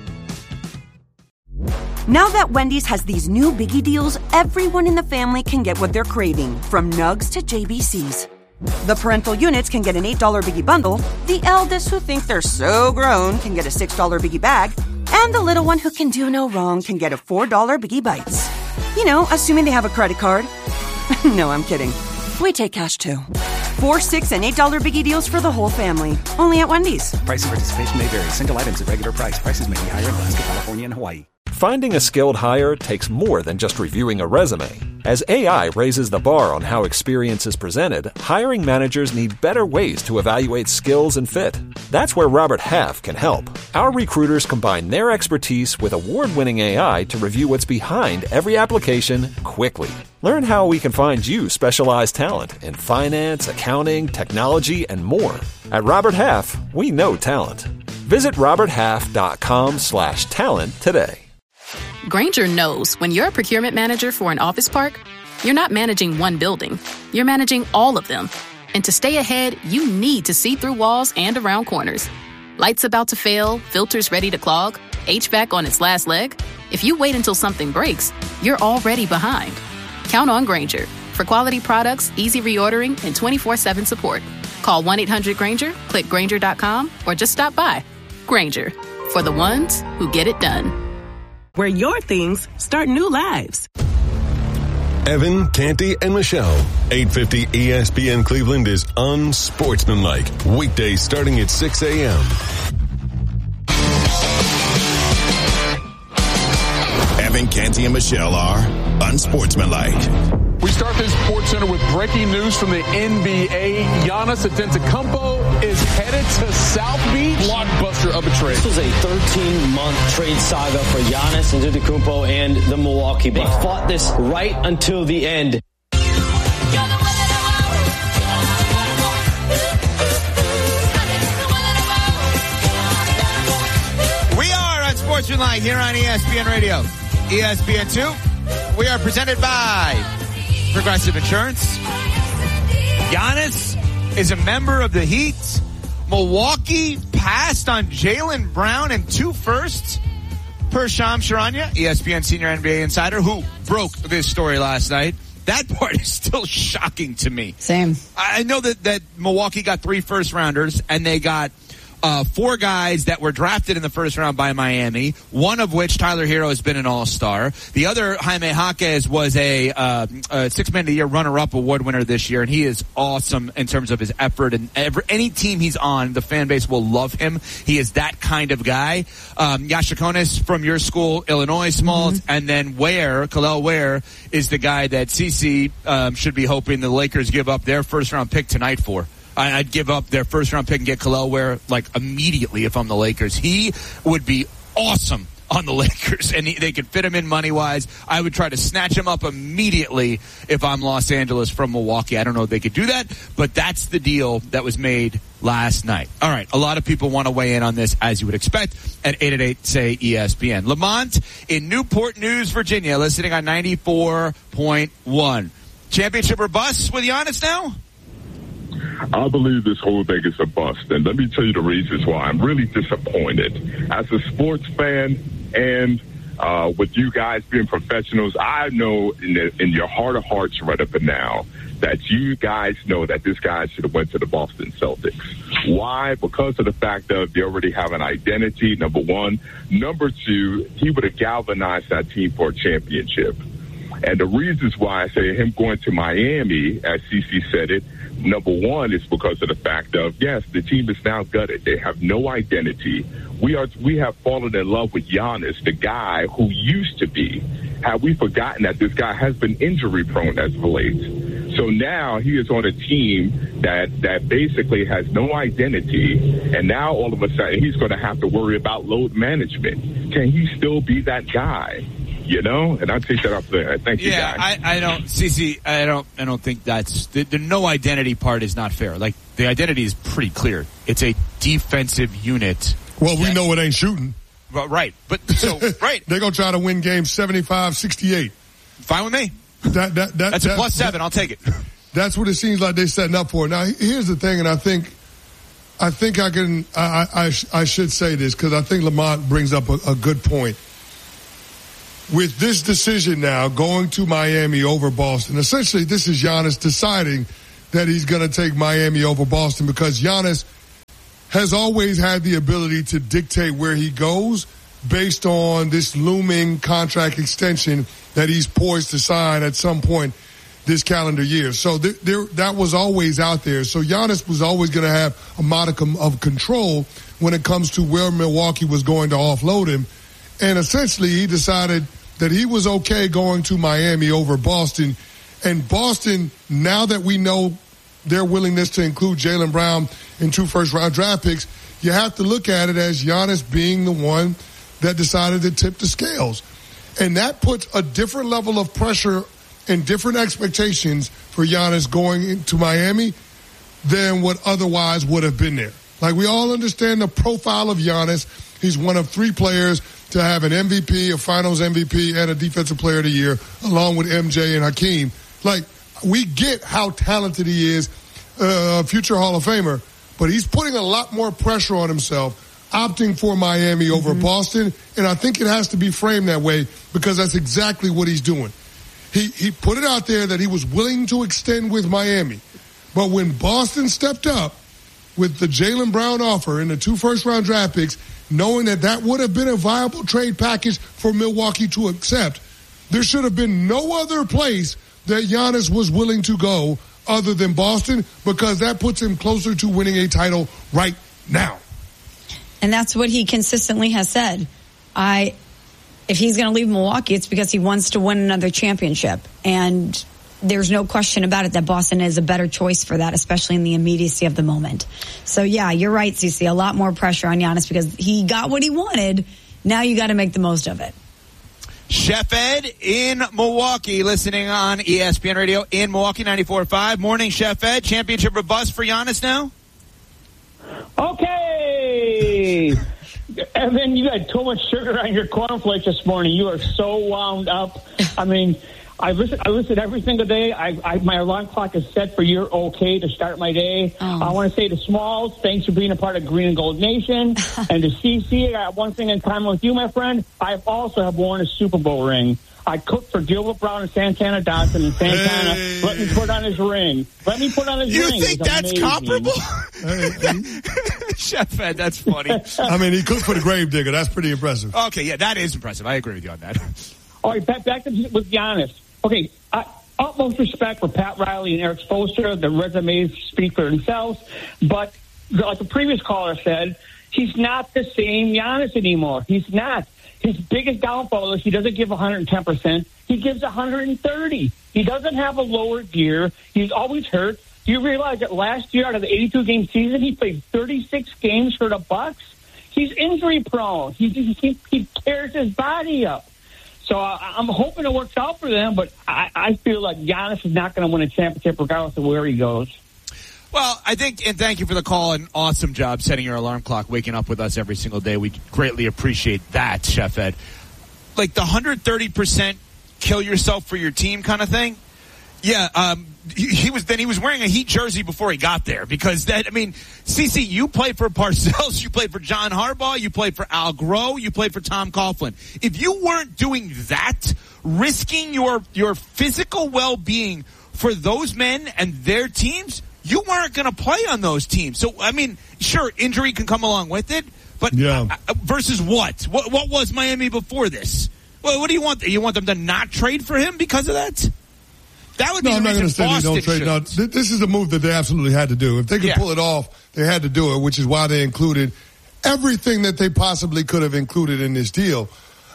Now that Wendy's has these new biggie deals, everyone in the family can get what they're craving, from nugs to JBCs. The parental units can get an $8 biggie bundle, the eldest who think they're so grown can get a $6 biggie bag, and the little one who can do no wrong can get a $4 Biggie Bites. You know, assuming they have a credit card. No, I'm kidding. We take cash too. 4, $6, and $8 Biggie deals for the whole family. Only at Wendy's. Price and participation may vary. Single items at regular price. Prices may be higher in Alaska, California, and Hawaii. Finding a skilled hire takes more than just reviewing a resume. As AI raises the bar on how experience is presented, hiring managers need better ways to evaluate skills and fit. That's where Robert Half can help. Our recruiters combine their expertise with award-winning AI to review what's behind every application quickly. Learn how we can find you specialized talent in finance, accounting, technology, and more. At Robert Half, we know talent. Visit roberthalf.com/talent today. Grainger knows when you're a procurement manager for an office park, you're not managing one building, you're managing all of them. And to stay ahead, you need to see through walls and around corners. Lights about to fail, filters ready to clog, HVAC on its last leg. If you wait until something breaks, you're already behind. Count on Grainger for quality products, easy reordering, and 24/7 support. Call 1-800-GRAINGER, click Grainger.com, or just stop by. Grainger, for the ones who get it done. Where your things start new lives. Evan, Canty, and Michelle. 850 ESPN Cleveland is unsportsmanlike. Weekdays starting at 6 a.m. Evan, Canty, and Michelle are unsportsmanlike. We start this Sports Center with breaking news from the NBA. Giannis Antetokounmpo is headed to South Beach. Blockbuster of a trade. This was a 13-month trade saga for Giannis Antetokounmpo and the Milwaukee Bucks. They fought this right until the end. We are on Sportsmanlike here on ESPN Radio. ESPN2. We are presented by Progressive Insurance. Giannis is a member of the Heat. Milwaukee passed on Jaylen Brown and 2 firsts per Shams Charania, ESPN senior NBA insider, who broke this story last night. That part is still shocking to me. Same. I know that Milwaukee got 3 first-rounders, and they got 4 guys that were drafted in the first round by Miami, one of which, Tyler Hero, has been an all-star. The other, Jaime Jaquez, was a 6-Man of the Year runner-up award winner this year, and he is awesome in terms of his effort. And any team he's on, the fan base will love him. He is that kind of guy. Yashakonis from your school, Illinois Smalls, and then Khalil Ware, is the guy that CC should be hoping the Lakers give up their first-round pick tonight for. I'd give up their first-round pick and get Khalil Ware, immediately if I'm the Lakers. He would be awesome on the Lakers, and they could fit him in money-wise. I would try to snatch him up immediately if I'm Los Angeles from Milwaukee. I don't know if they could do that, but that's the deal that was made last night. All right, a lot of people want to weigh in on this, as you would expect, at 888-SAY-ESPN. Lamont in Newport News, Virginia, listening on 94.1. Championship or bust with Giannis now? I believe this whole thing is a bust, and let me tell you the reasons why. I'm really disappointed. As a sports fan and with you guys being professionals, I know in your heart of hearts right up and now that you guys know that this guy should have went to the Boston Celtics. Why? Because of the fact that they already have an identity, number one. Number two, he would have galvanized that team for a championship. And the reasons why I say him going to Miami, as CC said it, Number one is because of the fact of, yes, the team is now gutted. They have no identity. We have fallen in love with Giannis, the guy who used to be. Have we forgotten that this guy has been injury prone as of late? So now he is on a team that basically has no identity, and now all of a sudden he's going to have to worry about load management. Can he still be that guy? You know, and I take that up there. Thank you, guys. I don't, CC. I don't think that's the no identity part is not fair. Like, the identity is pretty clear. It's a defensive unit. Well, we know it ain't shooting. Right, but so right, they're gonna try to win games 75-68. Fine with me. That's a +7. I'll take it. That's what it seems like they're setting up for. Now, here's the thing, and I think I should say this because I think Lamont brings up a good point. With this decision now going to Miami over Boston, essentially this is Giannis deciding that he's going to take Miami over Boston because Giannis has always had the ability to dictate where he goes based on this looming contract extension that he's poised to sign at some point this calendar year. So that was always out there. So Giannis was always going to have a modicum of control when it comes to where Milwaukee was going to offload him. And essentially he decided that he was okay going to Miami over Boston. And Boston, now that we know their willingness to include Jaylen Brown in 2 first-round draft picks, you have to look at it as Giannis being the one that decided to tip the scales. And that puts a different level of pressure and different expectations for Giannis going into Miami than what otherwise would have been there. Like, we all understand the profile of Giannis. He's one of 3 players to have an MVP, a Finals MVP, and a Defensive Player of the Year, along with MJ and Hakeem. Like, we get how talented he is, a future Hall of Famer, but he's putting a lot more pressure on himself, opting for Miami over Boston, and I think it has to be framed that way because that's exactly what he's doing. He put it out there that he was willing to extend with Miami, but when Boston stepped up with the Jaylen Brown offer and the 2 first-round draft picks, knowing that would have been a viable trade package for Milwaukee to accept, there should have been no other place that Giannis was willing to go other than Boston because that puts him closer to winning a title right now. And that's what he consistently has said. If he's going to leave Milwaukee, it's because he wants to win another championship. And there's no question about it that Boston is a better choice for that, especially in the immediacy of the moment. So, yeah, you're right, CeCe. A lot more pressure on Giannis because he got what he wanted. Now you got to make the most of it. Chef Ed in Milwaukee, listening on ESPN Radio in Milwaukee 94.5. Morning, Chef Ed. Championship or bust for Giannis now? Okay. Evan, you had too much sugar on your cornflakes this morning. You are so wound up. I mean, I listen every single day. My alarm clock is set for you're okay to start my day. I want to say to Smalls, thanks for being a part of Green and Gold Nation. And to CC, I got one thing in common with you, my friend. I also have worn a Super Bowl ring. I cooked for Gilbert Brown and Santana Dotson, and Santana let me put on his ring. You ring. You think that's comparable? Chef Ed, that's funny. I mean, he cooked for the Gravedigger. That's pretty impressive. Okay, yeah, that is impressive. I agree with you on that. All right, back to with Giannis. Okay, utmost respect for Pat Riley and Eric Spoelstra. The resumes speak for themselves. But like the previous caller said, he's not the same Giannis anymore. He's not. His biggest downfall is he doesn't give 110%. He gives 130. He doesn't have a lower gear. He's always hurt. Do you realize that last year out of the 82-game season, he played 36 games for the Bucks? He's injury prone. He tears his body up. So I'm hoping it works out for them, but I feel like Giannis is not going to win a championship regardless of where he goes. Well, I think, and thank you for the call, and awesome job setting your alarm clock, waking up with us every single day. We greatly appreciate that, Chef Ed. Like the 130% kill yourself for your team kind of thing. Yeah, he was wearing a Heat jersey before he got there because CeCe, you played for Parcells, you played for John Harbaugh, you played for Al Groh, you played for Tom Coughlin. If you weren't doing that, risking your physical well-being for those men and their teams, you weren't going to play on those teams. So, I mean, sure, injury can come along with it, but versus what? What was Miami before this? Well, what do you want? You want them to not trade for him because of that? That would be I'm the not going to reason say they Boston don't trade. No, this is a move that they absolutely had to do. If they could pull it off, they had to do it, which is why they included everything that they possibly could have included in this deal.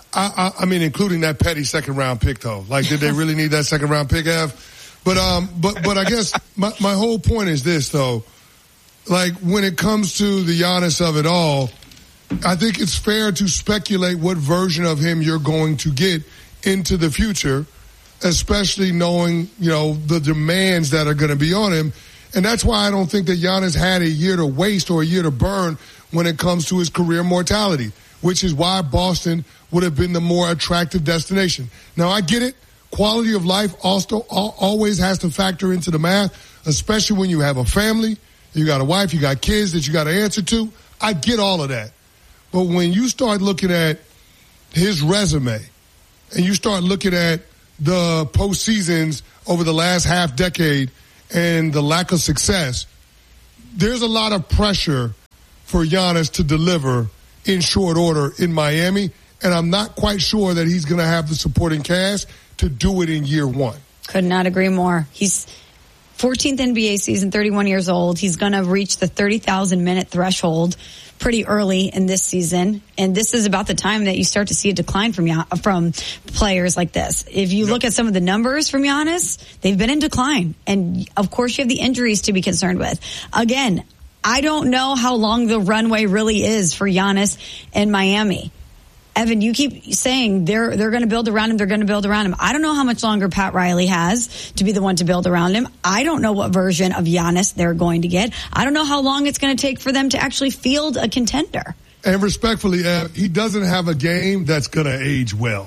I mean, including that petty second-round pick, though. Like, did they really need that second-round pick, Ev? But I guess my whole point is this, though. Like, when it comes to the Giannis of it all, I think it's fair to speculate what version of him you're going to get into the future, especially knowing, the demands that are going to be on him. And that's why I don't think that Giannis had a year to waste or a year to burn when it comes to his career mortality, which is why Boston would have been the more attractive destination. Now, I get it. Quality of life also always has to factor into the math, especially when you have a family, you got a wife, you got kids that you got to answer to. I get all of that. But when you start looking at his resume and you start looking at the postseasons over the last half decade and the lack of success, there's a lot of pressure for Giannis to deliver in short order in Miami, and I'm not quite sure that he's going to have the supporting cast to do it in year one. Could not agree more. He's 14th NBA season, 31 years old. He's going to reach the 30,000-minute threshold pretty early in this season, and this is about the time that you start to see a decline from players like this. If you look at some of the numbers from Giannis, they've been in decline, and of course you have the injuries to be concerned with. Again, I don't know how long the runway really is for Giannis in Miami. Evan, you keep saying they're going to build around him. They're going to build around him. I don't know how much longer Pat Riley has to be the one to build around him. I don't know what version of Giannis they're going to get. I don't know how long it's going to take for them to actually field a contender. And respectfully, he doesn't have a game that's going to age well.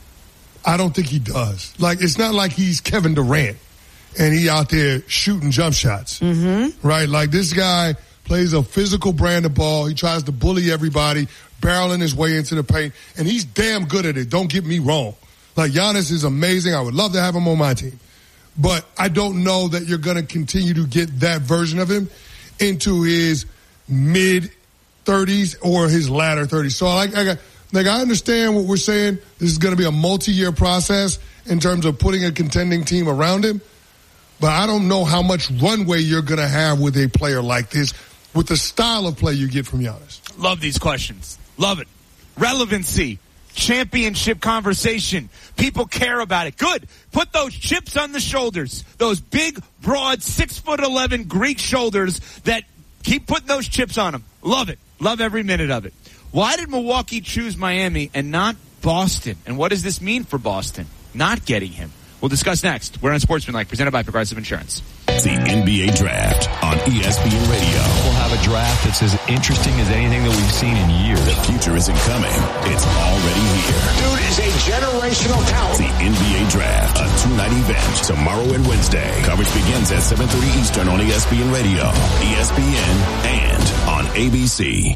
I don't think he does. Like, it's not like he's Kevin Durant and he out there shooting jump shots. Mm-hmm. Right? Like, this guy plays a physical brand of ball. He tries to bully everybody, barreling his way into the paint, and he's damn good at it. Don't get me wrong. Like, Giannis is amazing. I would love to have him on my team. But I don't know that you're going to continue to get that version of him into his mid-30s or his latter 30s. So, I understand what we're saying. This is going to be a multi-year process in terms of putting a contending team around him. But I don't know how much runway you're going to have with a player like this, with the style of play you get from Giannis. Love these questions. Love it. Relevancy. Championship conversation. People care about it. Good. Put those chips on the shoulders. Those big, broad, 6'11" Greek shoulders that keep putting those chips on them. Love it. Love every minute of it. Why did Milwaukee choose Miami and not Boston? And what does this mean for Boston, not getting him? We'll discuss next. We're on Sportsmanlike, presented by Progressive Insurance. The NBA Draft on ESPN Radio. We'll have a draft that's as interesting as anything that we've seen in years. The future isn't coming. It's already here. Dude is a generational talent. The NBA Draft, a two-night event, tomorrow and Wednesday. Coverage begins at 7:30 Eastern on ESPN Radio, ESPN, and on ABC.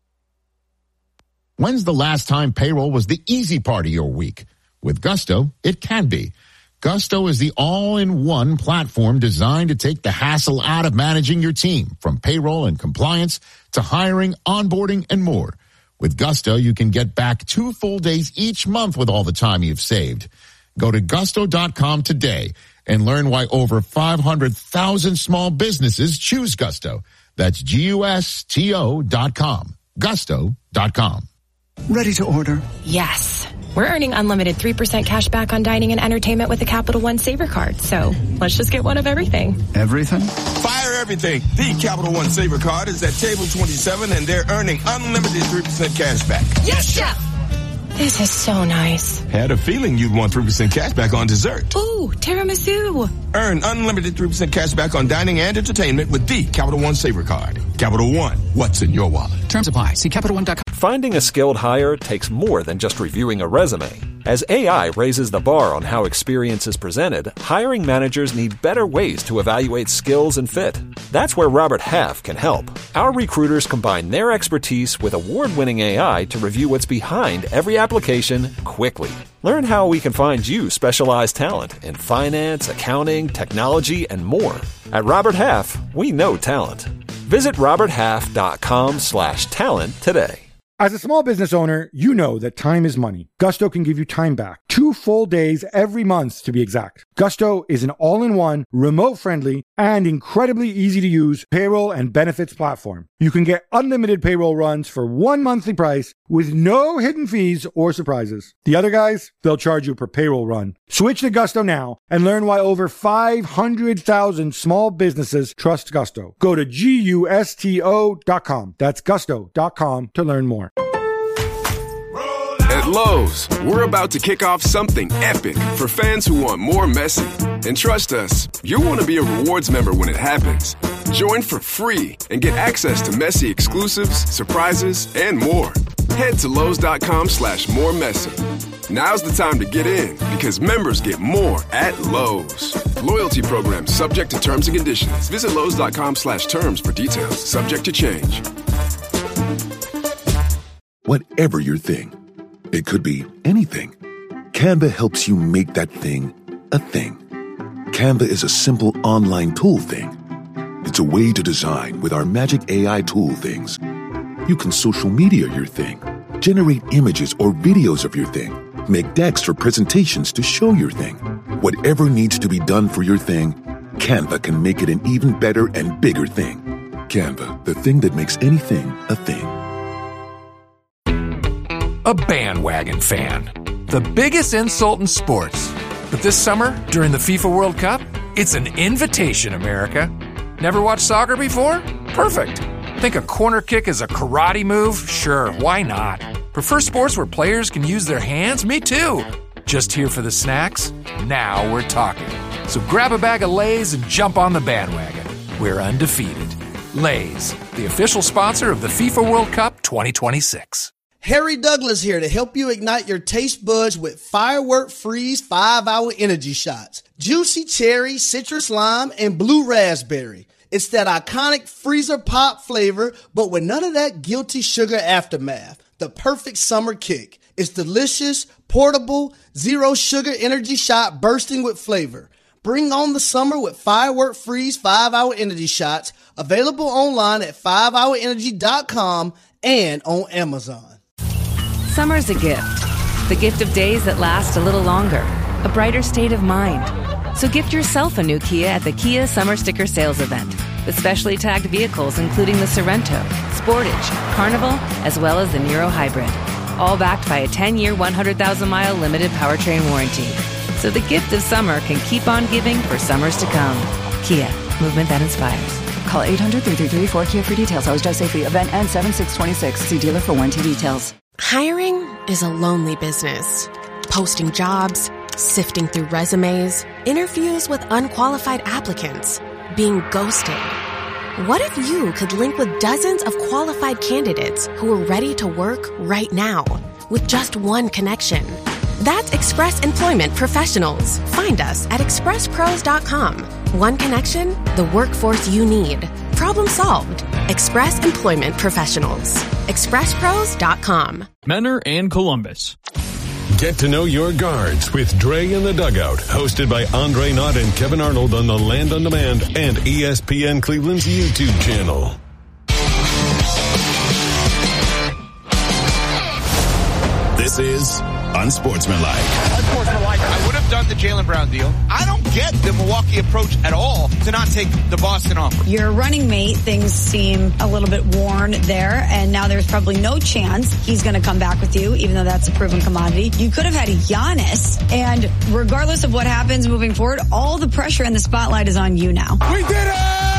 When's the last time payroll was the easy part of your week? With Gusto, it can be. Gusto is the all-in-one platform designed to take the hassle out of managing your team, from payroll and compliance to hiring, onboarding, and more. With Gusto, you can get back 2 full days each month with all the time you've saved. Go to gusto.com today and learn why over 500,000 small businesses choose Gusto. That's GUSTO.com. Gusto.com. Ready to order? Yes. We're earning unlimited 3% cash back on dining and entertainment with the Capital One Saver Card. So let's just get one of everything. Everything? Fire everything. The Capital One Saver Card is at table 27 and they're earning unlimited 3% cash back. Yes, Chef! This is so nice. Had a feeling you'd want 3% cash back on dessert. Ooh, tiramisu. Earn unlimited 3% cash back on dining and entertainment with the Capital One Saver Card. Capital One, what's in your wallet? Terms apply. See CapitalOne.com. Finding a skilled hire takes more than just reviewing a resume. As AI raises the bar on how experience is presented, hiring managers need better ways to evaluate skills and fit. That's where Robert Half can help. Our recruiters combine their expertise with award-winning AI to review what's behind every application quickly. Learn how we can find you specialized talent in finance, accounting, technology, and more. At Robert Half, we know talent. Visit roberthalf.com/talent today. As a small business owner, you know that time is money. Gusto can give you time back. 2 full days every month, to be exact. Gusto is an all-in-one, remote-friendly, and incredibly easy-to-use payroll and benefits platform. You can get unlimited payroll runs for one monthly price with no hidden fees or surprises. The other guys, they'll charge you per payroll run. Switch to Gusto now and learn why over 500,000 small businesses trust Gusto. Go to GUSTO.com. That's gusto.com to learn more. At Lowe's, we're about to kick off something epic for fans who want more Messi. And trust us, you'll want to be a rewards member when it happens. Join for free and get access to Messi exclusives, surprises, and more. Head to Lowe's.com/more Messi. Now's the time to get in because members get more at Lowe's. Loyalty program subject to terms and conditions. Visit Lowe's.com/terms for details. Subject to change. Whatever your thing, it could be anything. Canva helps you make that thing a thing. Canva is a simple online tool thing. It's a way to design with our magic AI tool things. You can social media your thing, generate images or videos of your thing, make decks for presentations to show your thing. Whatever needs to be done for your thing, Canva can make it an even better and bigger thing. Canva, the thing that makes anything a thing. A bandwagon fan. The biggest insult in sports. But this summer, during the FIFA World Cup, it's an invitation, America. Never watched soccer before? Perfect. Think a corner kick is a karate move? Sure, why not? Prefer sports where players can use their hands? Me too. Just here for the snacks? Now we're talking. So grab a bag of Lay's and jump on the bandwagon. We're undefeated. Lay's, the official sponsor of the FIFA World Cup 2026. Harry Douglas here to help you ignite your taste buds with Firework Freeze 5-Hour Energy Shots. Juicy cherry, citrus lime, and blue raspberry. It's that iconic freezer pop flavor, but with none of that guilty sugar aftermath. The perfect summer kick. It's delicious, portable, zero sugar energy shot bursting with flavor. Bring on the summer with Firework Freeze 5-Hour Energy Shots. Available online at 5hourenergy.com and on Amazon. Summer's a gift. The gift of days that last a little longer. A brighter state of mind. So gift yourself a new Kia at the Kia Summer Sticker Sales Event. With specially tagged vehicles including the Sorrento, Sportage, Carnival, as well as the Niro Hybrid. All backed by a 10-year, 100,000-mile limited powertrain warranty. So the gift of summer can keep on giving for summers to come. Kia, movement that inspires. Call 800-333-4KIA for details. Always drive safely. Event ends 7/6/26. See dealer for warranty details. Hiring is a lonely business. Posting jobs, sifting through resumes, interviews with unqualified applicants, being ghosted. What if you could link with dozens of qualified candidates who are ready to work right now with just one connection? That's Express Employment Professionals. Find us at expresspros.com. One connection, the workforce you need. Problem solved. Express Employment Professionals. expresspros.com. Menor and Columbus. Get to know your guards with Dre in the Dugout, hosted by Andre Knott and Kevin Arnold on the Land on Demand and ESPN Cleveland's YouTube channel. This is Unsportsmanlike. I would have done the Jaylen Brown deal. I don't get the Milwaukee approach at all to not take the Boston offer. Your running mate, things seem a little bit worn there, and now there's probably no chance he's going to come back with you, even though that's a proven commodity. You could have had Giannis, and regardless of what happens moving forward, all the pressure and the spotlight is on you now. We did it!